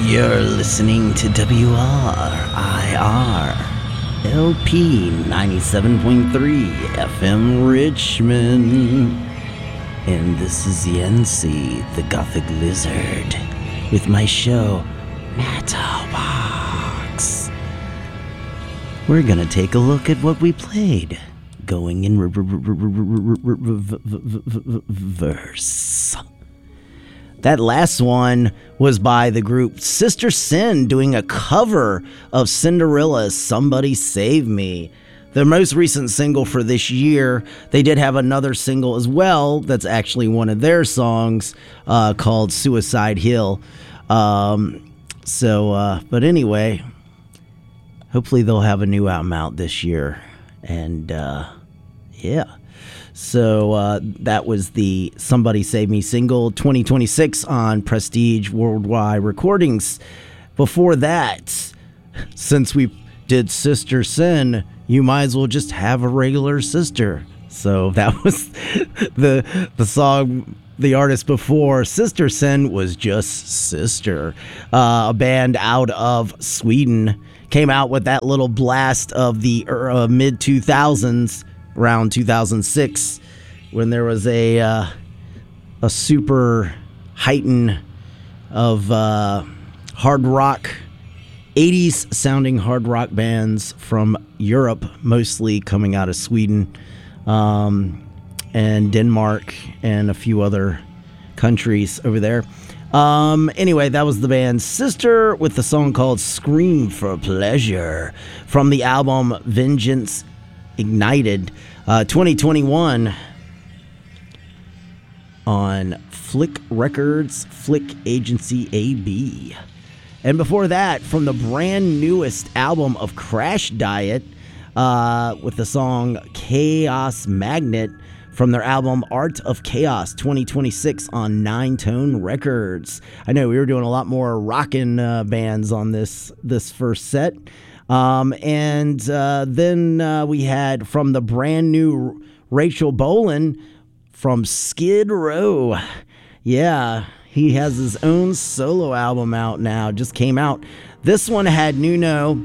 You're listening to WRIR LP 97.3 FM Richmond. And this is Yancy, the Gothic Lizard, with my show, Matterbox. We're gonna take a look at what we played, going in reverse. That last one was by the group Sister Sin doing a cover of Cinderella's Somebody Save Me. Their most recent single for this year. They did have another single as well that's actually one of their songs called Suicide Hill. But anyway, hopefully they'll have a new album out this year. And yeah. So that was the Somebody Save Me single, 2026 on Prestige Worldwide Recordings. Before that, since we did Sister Sin, you might as well just have a regular sister. So that was the song. The artist before Sister Sin was just Sister, a band out of Sweden. Came out with that little blast of the mid-2000s, around 2006, when there was a super heighten of hard rock, 80s sounding hard rock bands from Europe, mostly coming out of Sweden and Denmark and a few other countries over there. Anyway, that was the band Sister with the song called Scream for Pleasure from the album Vengeance Ignited, 2021 on Flick Records, Flick Agency AB. And before that, from the brand newest album of Crash Diet, with the song Chaos Magnet from their album Art of Chaos, 2026 on Nine Tone Records. I know we were doing a lot more rockin' bands on this first set. Then we had from the brand new Rachel Bolan from Skid Row. Yeah, he has his own solo album out now, just came out. This one had Nuno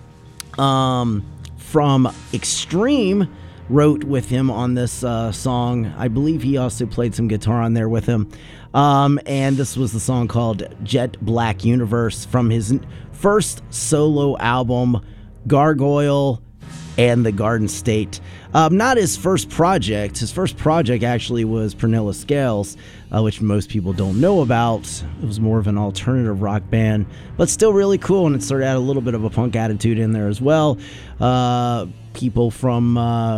from Extreme wrote with him on this song. I believe he also played some guitar on there with him. And this was the song called Jet Black Universe from his first solo album, Gargoyle and the Garden State. Not his first project. His first project actually was Pernilla Scales, which most people don't know about. It was more of an alternative rock band, but still really cool, and it sort of had a little bit of a punk attitude in there as well. People from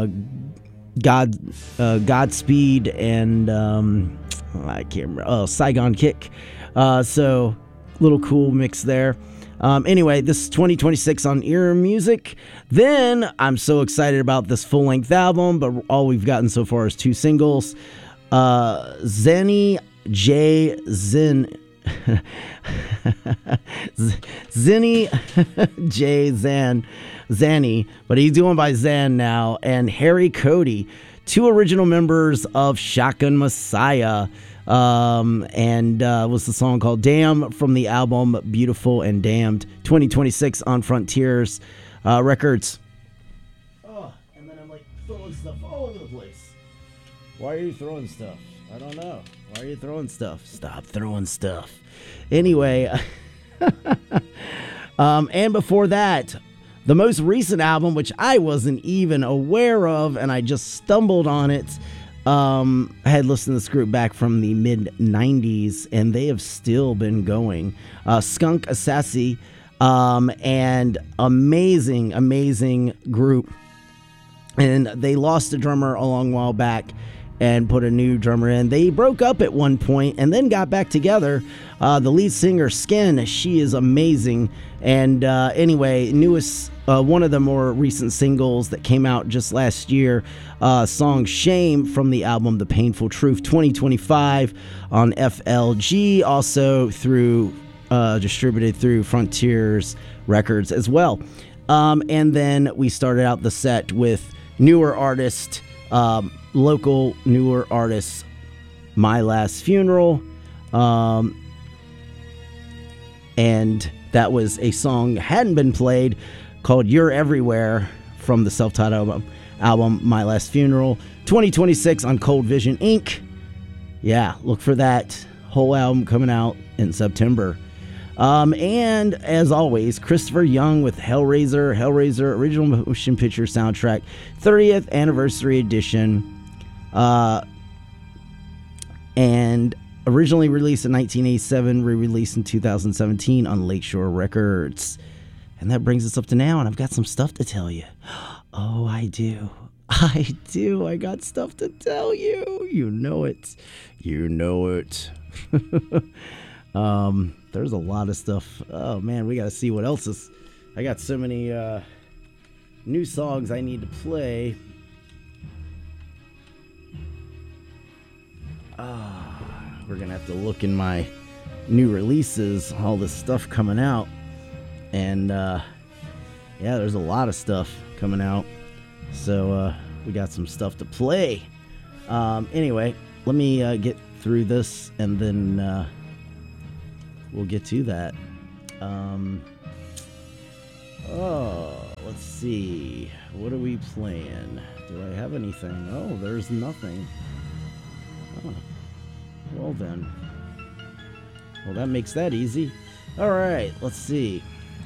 Godspeed and I can't remember. Saigon Kick. So little cool mix there. Anyway, this is 2026 on Ear Music. Then I'm so excited about this full-length album, but all we've gotten so far is two singles. Zenny J. Zen. Zenny J. Zanny, but he's doing by Zan now, and Harry Cody, two original members of Shotgun Messiah. Was the song called Damn from the album Beautiful and Damned, 2026 on Frontiers Records. Oh, and then I'm like throwing stuff all over the place. Why are you throwing stuff? I don't know. Why are you throwing stuff? Stop throwing stuff. Anyway, and before that, the most recent album, which I wasn't even aware of, and I just stumbled on it. I had listened to this group back from the mid-90s, and they have still been going. Skunk Assassin, and amazing group. And they lost a drummer a long while back and put a new drummer in. They broke up at one point and then got back together. The lead singer, Skin, she is amazing. And anyway, newest, one of the more recent singles that came out just last year, song Shame from the album The Painful Truth, 2025 on FLG, also through distributed through Frontiers Records as well. And then we started out the set with newer artist, local newer artists, My Last Funeral, And that was a song that hadn't been played called You're Everywhere from the self-titled album My Last Funeral, 2026 on Cold Vision Inc. Yeah, look for that whole album coming out in September. And as always, Christopher Young with Hellraiser original motion picture soundtrack, 30th anniversary edition. And originally released in 1987, re-released in 2017 on Lakeshore Records. And that brings us up to now, and I've got some stuff to tell you. Oh, I do. I got stuff to tell you. You know it. There's a lot of stuff. Oh, man, we got to see what else is. I got so many new songs I need to play. We're going to have to look in my new releases, all this stuff coming out. And, yeah, there's a lot of stuff coming out. So, we got some stuff to play. Anyway, let me get through this, and then we'll get to that. Let's see. What are we playing? Do I have anything? Oh, there's nothing. Oh. Well then. Well, that makes that easy. Alright, let's see.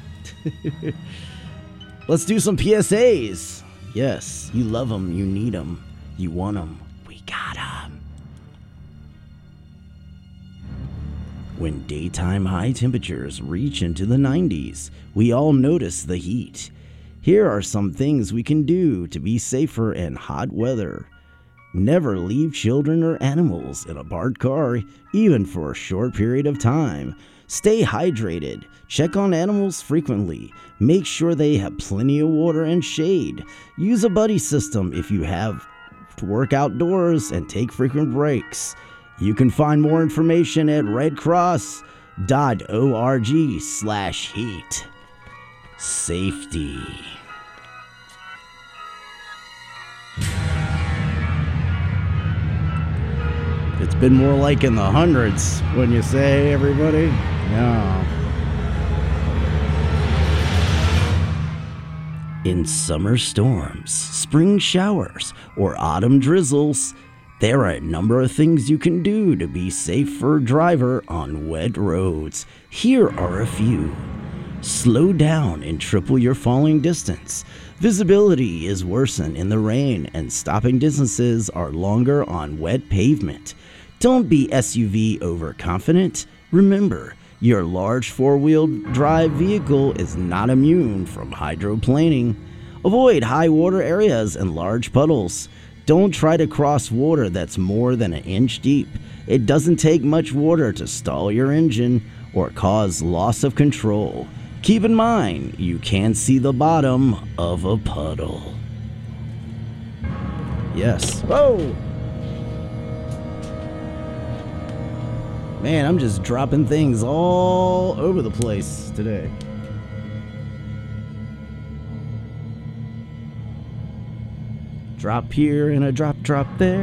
Let's do some PSAs. Yes, you love them, you need them, you want them, we got them. When daytime high temperatures reach into the 90s, we all notice the heat. Here are some things we can do to be safer in hot weather. Never leave children or animals in a parked car, even for a short period of time. Stay hydrated. Check on animals frequently. Make sure they have plenty of water and shade. Use a buddy system if you have to work outdoors, and take frequent breaks. You can find more information at redcross.org/heat. Safety. It's been more like in the hundreds, wouldn't you say, everybody? Yeah. In summer storms, spring showers, or autumn drizzles, there are a number of things you can do to be safer driver on wet roads. Here are a few. Slow down and triple your falling distance. Visibility is worsened in the rain, and stopping distances are longer on wet pavement. Don't be SUV overconfident. Remember, your large four-wheel drive vehicle is not immune from hydroplaning. Avoid high water areas and large puddles. Don't try to cross water that's more than an inch deep. It doesn't take much water to stall your engine or cause loss of control. Keep in mind, you can't see the bottom of a puddle. Yes. Whoa! Man, I'm just dropping things all over the place today. Drop here and a drop there.